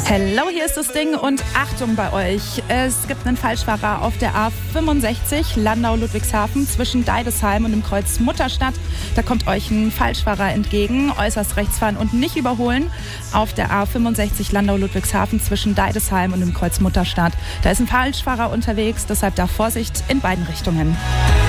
Hello, hier ist das Ding und Achtung bei euch. Es gibt einen Falschfahrer auf der A65 Landau-Ludwigshafen zwischen Deidesheim und dem Kreuz Mutterstadt. Da kommt euch ein Falschfahrer entgegen. Äußerst rechts fahren und nicht überholen. Auf der A65 Landau-Ludwigshafen zwischen Deidesheim und dem Kreuz Mutterstadt. Da ist ein Falschfahrer unterwegs, deshalb da Vorsicht in beiden Richtungen.